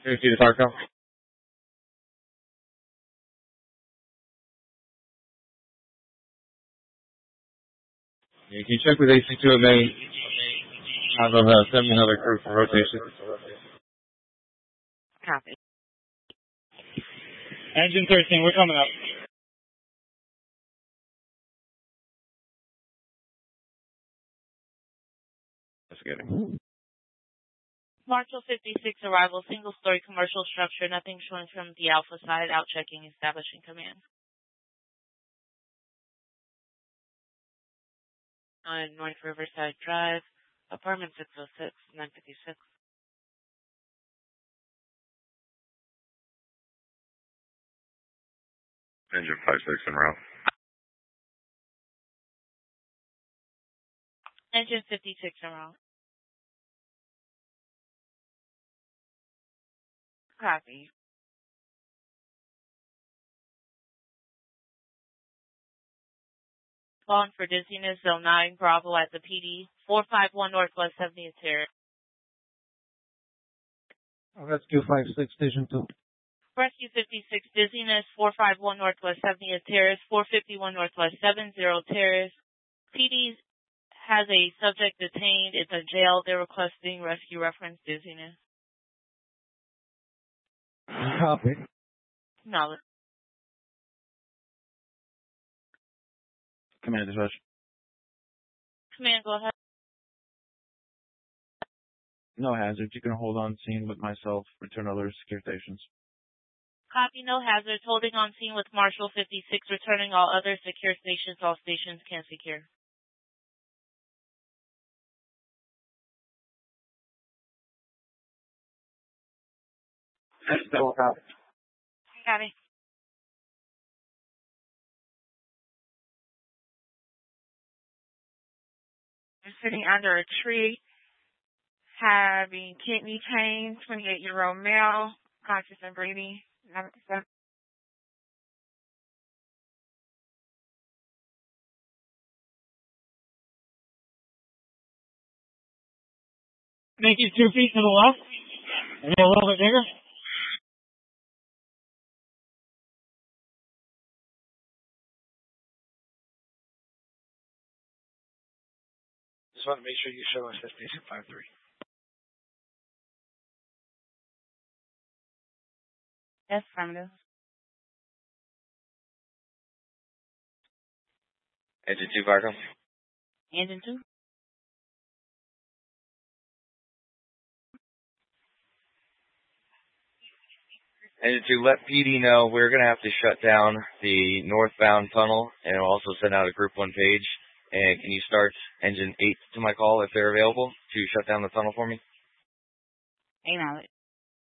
Can you see the Farco? Yeah, can you check with AC2 and May? Have them send me another crew for rotation. Copy. Engine 13, we're coming up. Let's get it. Marshall 56 arrival, single-story commercial structure, nothing showing from the Alpha side, out checking, establishing command. On North Riverside Drive, apartment 606, 956. Engine 56 en route. Engine 56 en route. Copy. Calling for dizziness, zone 9, Bravo at the PD, 451 Northwest 70th Terrace. Rescue 56, Station 2. Rescue 56, dizziness, 451 Northwest 70th Terrace, 451 Northwest 70 Terrace. PD has a subject detained. It's a jail. They're requesting rescue reference dizziness. Copy. Knowledge. Command dispatch. Command, go ahead. No hazards. You can hold on scene with myself. Return other secure stations. Copy, no hazards. Holding on scene with Marshall 56, returning all other secure stations. All stations can secure. Copy. I'm sitting under a tree, having kidney pain, 28-year-old male, conscious and breathing. Make it 2 feet to the left. And then a little bit bigger. Just want to make sure you show us at station 53. That's affirmative. Engine 2 Farco. Engine 2. Engine 2, let PD know we're going to have to shut down the northbound tunnel and also send out a Group 1 page. And can you start Engine 8 to my call if they're available to shut down the tunnel for me? Acknowledge.